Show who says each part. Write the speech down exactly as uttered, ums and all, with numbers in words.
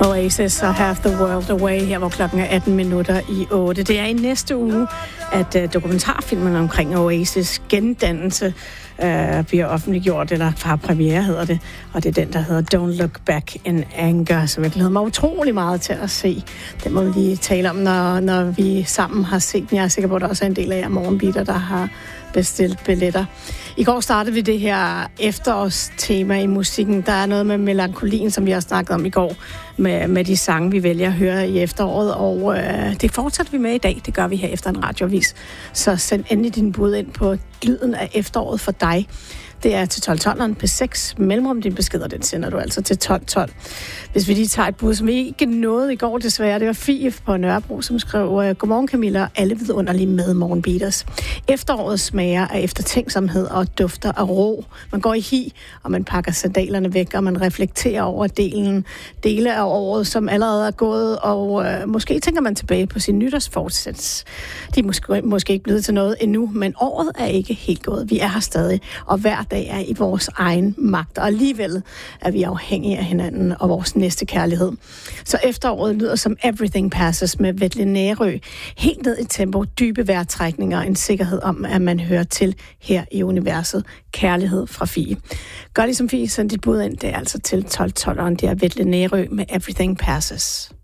Speaker 1: Oasis og Have the World Away, her hvor klokken er atten minutter i otte. Det er i næste uge, at uh, dokumentarfilmen omkring Oasis gendannelse uh, bliver offentliggjort, eller har premiere hedder det, og det er den, der hedder Don't Look Back in Anger, som jeg glæder mig utrolig meget til at se. Den må vi lige tale om, når, når vi sammen har set den. Jeg er sikker på, at der også er en del af jer morgenbitter, der har bestilt billetter. I går startede vi det her efterårstema i musikken. Der er noget med melankolien, som vi har snakket om i går, med, med de sange, vi vælger at høre i efteråret, og øh, det fortsætter vi med i dag. Det gør vi her efter en radioavis. Så send endelig din bud ind på lyden af efteråret for dig. Det er til tolv tolv P seks. Mellemrum din beskeder, den sender du altså til tolv tolv. Hvis vi lige tager et bud, som vi ikke nåede i går desværre, det var Fie på Nørrebro, som skrev: Godmorgen Camilla, alle vidunderlige med morgenbeaters. Efteråret smager af eftertænksomhed og dufter af ro. Man går i hi, og man pakker sandalerne væk, og man reflekterer over delen, dele af året, som allerede er gået, og øh, måske tænker man tilbage på sin nytårsfortsæt. De er måske, måske ikke blevet til noget endnu, men året er ikke helt gået. Vi er her stadig, og hver dag er i vores egen magt, og alligevel er vi afhængige af hinanden og vores næste kærlighed. Så efteråret lyder som Everything Passes med Vetle Nærø. Helt ned i tempo, dybe vejrtrækninger og en sikkerhed om, at man hører til her i universet. Kærlighed fra Fie. Gør ligesom Fie, send dit bud ind. Det er altså til tolv tolv, det er Vetle Nærø med Everything Passes.